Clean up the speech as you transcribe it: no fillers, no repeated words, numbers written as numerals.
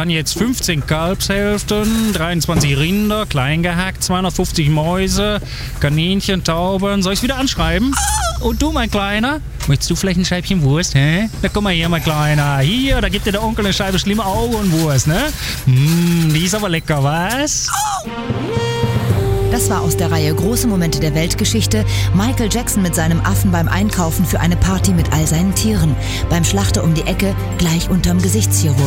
waren jetzt 15 Kalbshälften, 23 Rinder, klein gehackt, 250 Mäuse, Kaninchen, Tauben. Soll ich es wieder anschreiben? Und du, mein Kleiner? Möchtest du vielleicht ein Scheibchen Wurst, hä? Na, komm mal her, mein Kleiner. Hier, da gibt dir der Onkel eine Scheibe schlimme Augenwurst, ne? Die ist aber lecker, was? Das war aus der Reihe Große Momente der Weltgeschichte. Michael Jackson mit seinem Affen beim Einkaufen für eine Party mit all seinen Tieren. Beim Schlachter um die Ecke, gleich unterm Gesichtschirurgen.